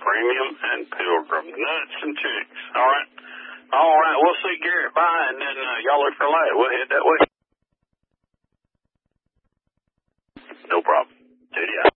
Premium and Pilgrim. Nuts and chicks. All right. All right. We'll see Garrett. Bye. And then y'all look for light. We'll head that way. No problem. Duty out.